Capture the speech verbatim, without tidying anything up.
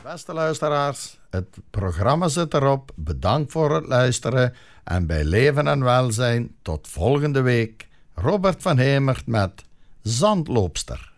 Beste luisteraars, het programma zit erop. Bedankt voor het luisteren. En bij Leven en Welzijn tot volgende week. Robert van Hemert met Zandloopster.